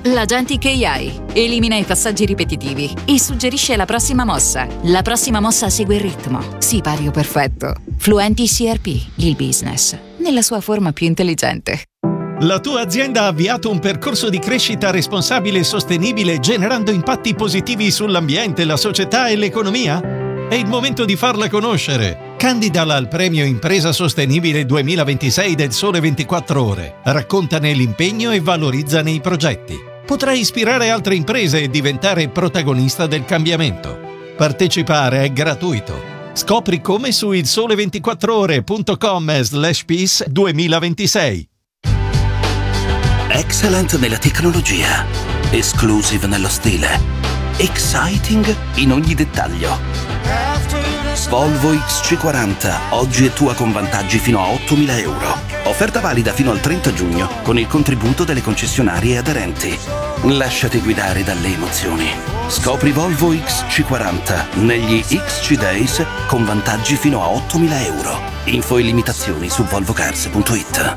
L'Agentic AI elimina i passaggi ripetitivi e suggerisce la prossima mossa. La prossima mossa segue il ritmo. Sipario perfetto. Fluenti CRP, il business, nella sua forma più intelligente. La tua azienda ha avviato un percorso di crescita responsabile e sostenibile generando impatti positivi sull'ambiente, la società e l'economia? È il momento di farla conoscere. Candidala al premio Impresa Sostenibile 2026 del Sole 24 Ore. Raccontane l'impegno e valorizzane i progetti. Potrai ispirare altre imprese e diventare protagonista del cambiamento. Partecipare è gratuito. Scopri come su ilsole24ore.com/peace 2026. Excellent nella tecnologia, exclusive nello stile, exciting in ogni dettaglio. Volvo XC40, oggi è tua con vantaggi fino a 8.000 euro. Offerta valida fino al 30 giugno con il contributo delle concessionarie aderenti. Lasciati guidare dalle emozioni. Scopri Volvo XC40 negli XC Days con vantaggi fino a 8.000 euro. Info e limitazioni su volvocars.it.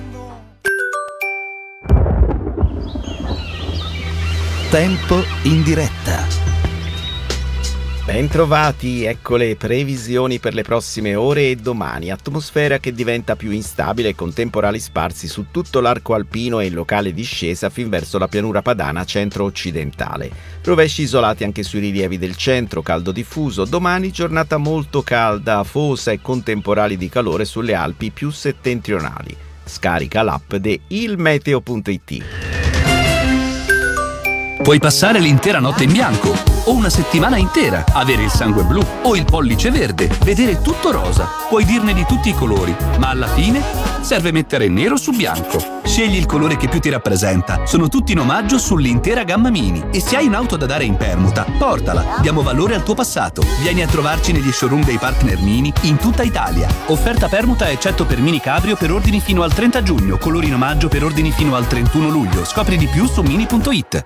Tempo in diretta. Bentrovati, ecco le previsioni per le prossime ore e domani. Atmosfera che diventa più instabile con temporali sparsi su tutto l'arco alpino e in locale discesa fin verso la pianura padana centro-occidentale. Rovesci isolati anche sui rilievi del centro, caldo diffuso. Domani giornata molto calda, afosa e con temporali di calore sulle Alpi più settentrionali. Scarica l'app di ilmeteo.it. Puoi passare l'intera notte in bianco o una settimana intera, avere il sangue blu o il pollice verde, vedere tutto rosa. Puoi dirne di tutti i colori, ma alla fine serve mettere nero su bianco. Scegli il colore che più ti rappresenta. Sono tutti in omaggio sull'intera gamma Mini. E se hai un'auto da dare in permuta, portala. Diamo valore al tuo passato. Vieni a trovarci negli showroom dei partner Mini in tutta Italia. Offerta permuta eccetto per Mini Cabrio per ordini fino al 30 giugno. Colori in omaggio per ordini fino al 31 luglio. Scopri di più su mini.it.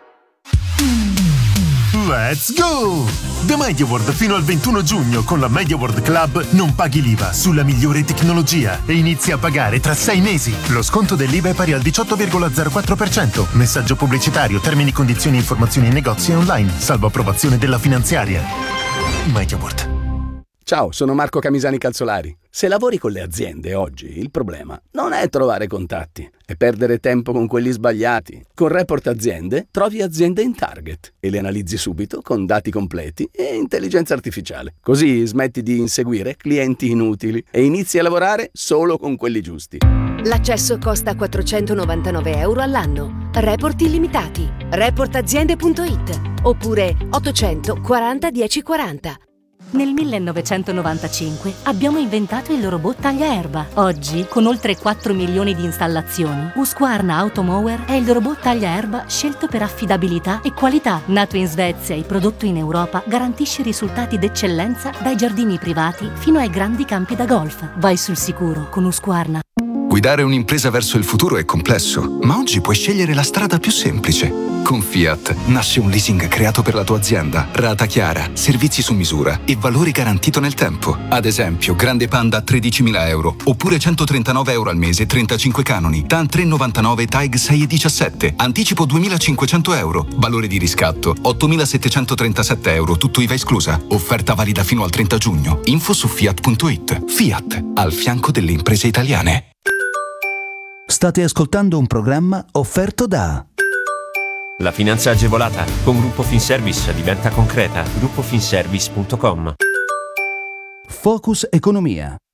Let's go! Da MediaWorld fino al 21 giugno con la MediaWorld Club non paghi l'IVA sulla migliore tecnologia e inizi a pagare tra 6 mesi. Lo sconto dell'IVA è pari al 18,04%. Messaggio pubblicitario, termini, condizioni e informazioni in negozi e online, salvo approvazione della finanziaria. MediaWorld. Ciao, sono Marco Camisani Calzolari. Se lavori con le aziende oggi, il problema non è trovare contatti, è perdere tempo con quelli sbagliati. Con Report Aziende trovi aziende in target e le analizzi subito con dati completi e intelligenza artificiale. Così smetti di inseguire clienti inutili e inizi a lavorare solo con quelli giusti. L'accesso costa 499 euro all'anno. Report illimitati. Reportaziende.it oppure 840 1040. Nel 1995 abbiamo inventato il robot tagliaerba. Oggi, con oltre 4 milioni di installazioni, Husqvarna Automower è il robot tagliaerba scelto per affidabilità e qualità. Nato in Svezia e prodotto in Europa, garantisce risultati d'eccellenza dai giardini privati fino ai grandi campi da golf. Vai sul sicuro con Husqvarna. Guidare un'impresa verso il futuro è complesso, ma oggi puoi scegliere la strada più semplice. Con Fiat nasce un leasing creato per la tua azienda, rata chiara, servizi su misura e valore garantito nel tempo. Ad esempio, Grande Panda a 13.000 euro, oppure 139 euro al mese, 35 canoni, TAN 399, TAG 6,17, anticipo 2.500 euro, valore di riscatto 8.737 euro, tutto IVA esclusa. Offerta valida fino al 30 giugno. Info su Fiat.it. Fiat, al fianco delle imprese italiane. State ascoltando un programma offerto da La finanza agevolata con Gruppo Finservice diventa concreta. gruppofinservice.com. Focus Economia.